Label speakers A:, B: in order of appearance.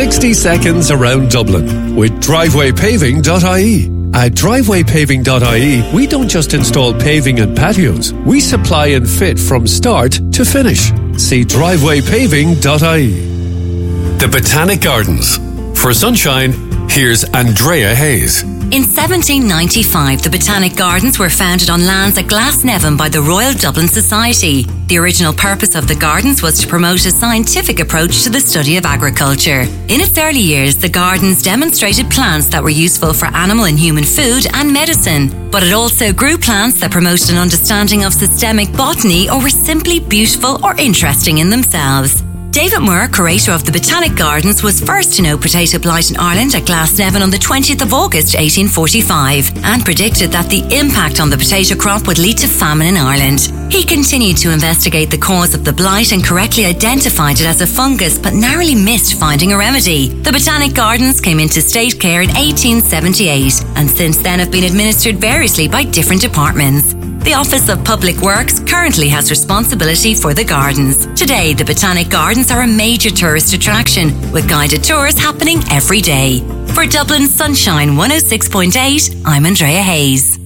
A: 60 seconds around Dublin with drivewaypaving.ie. At drivewaypaving.ie, we don't just install paving and patios. We supply and fit from start to finish. See drivewaypaving.ie. The Botanic Gardens. For sunshine, here's Andrea Hayes.
B: In 1795, the Botanic Gardens were founded on lands at Glasnevin by the Royal Dublin Society. The original purpose of the gardens was to promote a scientific approach to the study of agriculture. In its early years, the gardens demonstrated plants that were useful for animal and human food and medicine, but it also grew plants that promoted an understanding of systemic botany or were simply beautiful or interesting in themselves. David Moore, curator of the Botanic Gardens, was first to know potato blight in Ireland at Glasnevin on the 20th of August 1845 and predicted that the impact on the potato crop would lead to famine in Ireland. He continued to investigate the cause of the blight and correctly identified it as a fungus, but narrowly missed finding a remedy. The Botanic Gardens came into state care in 1878 and since then have been administered variously by different departments. The Office of Public Works currently has responsibility for the gardens. Today, the Botanic Gardens are a major tourist attraction, with guided tours happening every day. For Dublin Sunshine 106.8, I'm Andrea Hayes.